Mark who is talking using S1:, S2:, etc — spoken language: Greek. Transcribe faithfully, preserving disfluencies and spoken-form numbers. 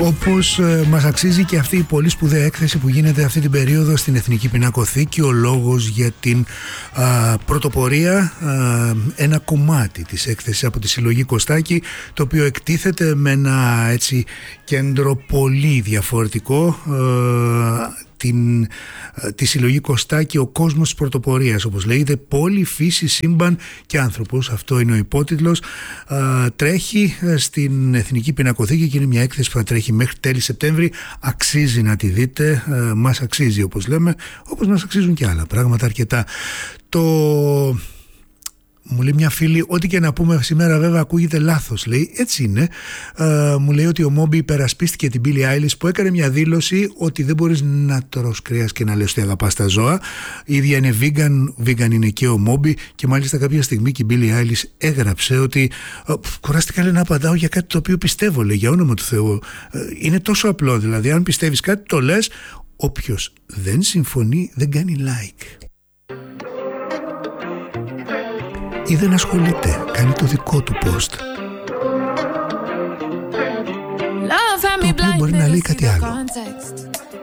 S1: Όπως ε, μας αξίζει και αυτή η πολύ σπουδαία έκθεση που γίνεται αυτή την περίοδο στην Εθνική Πινακοθήκη. Ο λόγος για την α, πρωτοπορία, α, ένα κομμάτι της έκθεσης από τη Συλλογή Κωστάκη, το οποίο εκτίθεται με ένα έτσι κέντρο πολύ διαφορετικό, α, την, τη Συλλογή Κωστάκη, ο κόσμος της πρωτοπορίας, όπως λέγεται, πόλη, φύση, σύμπαν και άνθρωπος. Αυτό είναι ο υπότιτλος. Α, τρέχει στην Εθνική Πινακοθήκη και είναι μια έκθεση που θα τρέχει μέχρι τέλη Σεπτέμβρη. Αξίζει να τη δείτε, α, μας αξίζει, όπως λέμε, όπως μας αξίζουν και άλλα πράγματα αρκετά. Το... Μου λέει μια φίλη, ό,τι και να πούμε σήμερα βέβαια ακούγεται λάθος. Λέει, έτσι είναι. Ε, μου λέει ότι ο Μόμπι υπερασπίστηκε την Billie Eilish, που έκανε μια δήλωση ότι δεν μπορείς να τρως κρέας και να λες ότι αγαπάς τα ζώα. Η ίδια είναι vegan, vegan είναι και ο Μόμπι, και μάλιστα κάποια στιγμή και η Billie Eilish έγραψε ότι κουράστηκα, λέει, να απαντάω για κάτι το οποίο πιστεύω, λέει, για όνομα του Θεού. Ε, είναι τόσο απλό, δηλαδή αν πιστεύεις κάτι το λες, όποιος δεν συμφωνεί δεν κάνει like. Ή δεν ασχολείται, κάνει το δικό του post, το οποίο μπορεί να λέει κάτι άλλο.